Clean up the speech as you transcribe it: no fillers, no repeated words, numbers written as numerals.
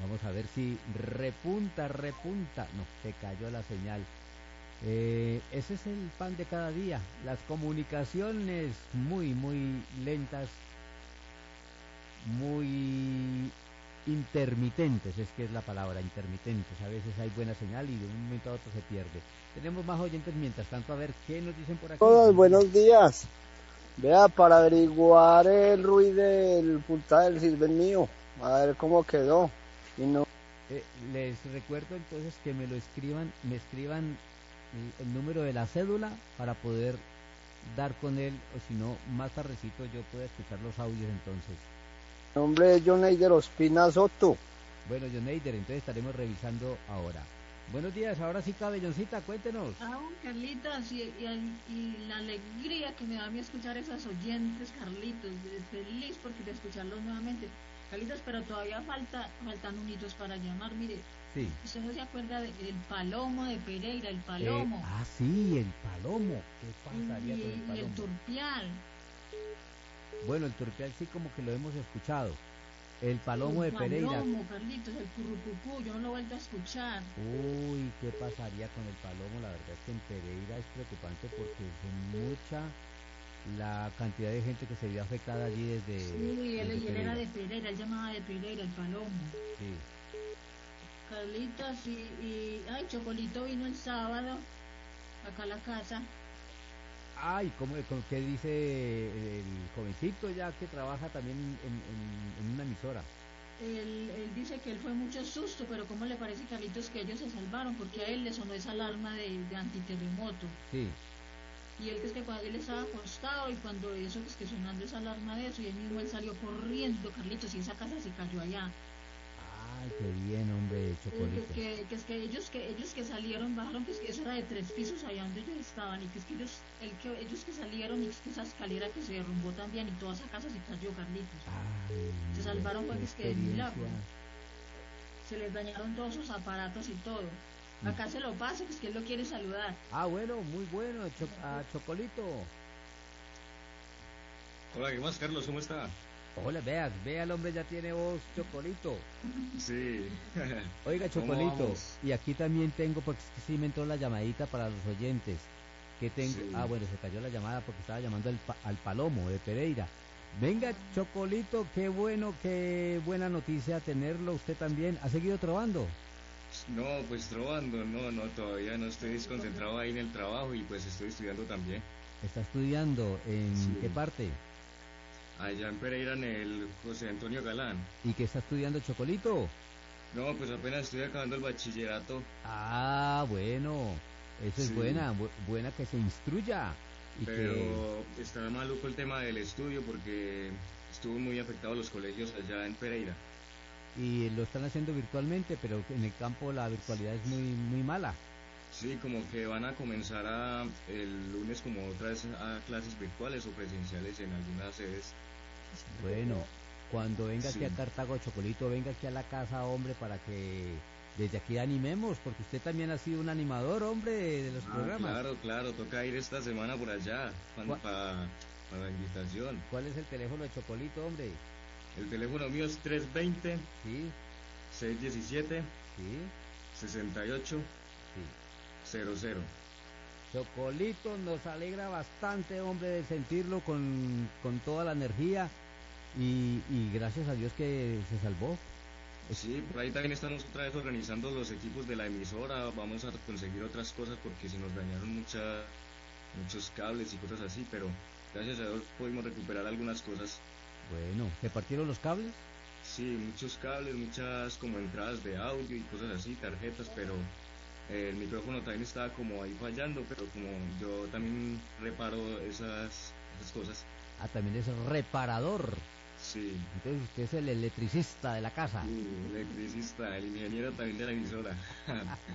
Vamos a ver si repunta. No, se cayó la señal. Ese es el pan de cada día. Las comunicaciones muy lentas, muy intermitentes, es que es la palabra, intermitentes. A veces hay buena señal y de un momento a otro se pierde. Tenemos más oyentes mientras tanto, a ver qué nos dicen por aquí. Todos, buenos días. Vea, para averiguar el ruido del punta del Silver mío, a ver cómo quedó. Y no... Les recuerdo entonces que me escriban el número de la cédula para poder dar con él, o si no, más tardecito yo puedo escuchar los audios entonces. Mi nombre es John Eider Ospina Soto. Bueno, John Eider, entonces estaremos revisando ahora. Buenos días, ahora sí cabe, Johncita, cuéntenos. Carlitos, y la alegría que me da a mí escuchar esas oyentes, Carlitos, feliz porque de escucharlos nuevamente. Carlitos, pero todavía faltan unitos para llamar, mire. Sí. ¿Usted no se acuerda del Palomo de Pereira, el Palomo? Sí, el Palomo. ¿Qué pasaría con el Palomo? Y el Turpial. Bueno, el Turpial sí como que lo hemos escuchado. El Palomo de Pereira. El Palomo, Carlitos, el Currucucú, yo no lo he vuelto a escuchar. Uy, ¿qué pasaría con el Palomo? La verdad es que en Pereira es preocupante porque es mucha la cantidad de gente que se vio afectada allí desde... Sí, él era de Pereira, él llamaba de Pereira, el Palomo. Sí. Carlitos, ay, Chocolito vino el sábado, acá a la casa. Ay, ¿qué dice el jovencito ya que trabaja también en una emisora? Él dice que él fue mucho susto, pero ¿cómo le parece, Carlitos, que ellos se salvaron? Porque a él le sonó esa alarma de antiterremoto. Sí. Y él que es que cuando él estaba acostado y cuando eso es que sonando esa alarma de eso, y él mismo él salió corriendo, Carlitos, y esa casa se cayó allá. Ay, qué bien, hombre, Chocolito. ellos que salieron, bajaron, que es que eso era de 3 pisos allá donde ellos estaban, y que es que ellos que salieron, y es que esa escalera que se derrumbó también, y toda esa casa se cayó, Carlitos. Ay, se salvaron porque es que de milagro. experiencia. Se les dañaron todos sus aparatos y todo. Acá se lo paso, pues que él lo quiere saludar. Ah, bueno, muy bueno, a Chocolito. Hola, ¿qué más, Carlos? ¿Cómo está? Hola, vea, el hombre ya tiene voz, Chocolito. Sí. Oiga, Chocolito, y aquí también tengo, porque sí me entró la llamadita para los oyentes. Que tengo, Sí. Ah, bueno, se cayó la llamada porque estaba llamando al Palomo de Pereira. Venga, Chocolito, qué bueno, qué buena noticia tenerlo. Usted también, ¿ha seguido trovando? No, pues trovando, no, todavía no estoy desconcentrado ahí en el trabajo y pues estoy estudiando también. ¿Está estudiando en Sí. qué parte? Allá en Pereira, en el José Antonio Galán. ¿Y qué está estudiando, Chocolito? No, pues apenas estoy acabando el bachillerato. Ah, bueno, eso es Sí. buena que se instruya. Y Pero está maluco el tema del estudio porque estuvo muy afectado los colegios allá en Pereira. y lo están haciendo virtualmente, pero en el campo la virtualidad es muy mala. Sí, como que van a comenzar el lunes como otra vez a clases virtuales o presenciales en algunas sedes. Bueno, cuando venga aquí Sí. a Cartago, Chocolito, venga aquí a la casa, hombre, para que desde aquí animemos, porque usted también ha sido un animador, hombre, de los programas. Claro, toca ir esta semana por allá para la invitación. ¿Cuál es el teléfono de Chocolito, hombre? El teléfono mío es 320 Sí, 617 sí, 68 sí. 00. Chocolito nos alegra bastante, hombre, de sentirlo con toda la energía y gracias a Dios que se salvó. Sí, por ahí también estamos otra vez organizando los equipos de la emisora. Vamos a conseguir otras cosas porque se nos dañaron muchos cables y cosas así, pero gracias a Dios pudimos recuperar algunas cosas. Bueno, ¿se partieron los cables? Sí, muchos cables, muchas como entradas de audio y cosas así, tarjetas, pero el micrófono también estaba como ahí fallando, pero como yo también reparo esas cosas. Ah, también es reparador. Sí, Entonces usted es el electricista de la casa. electricista, el ingeniero también de la emisora.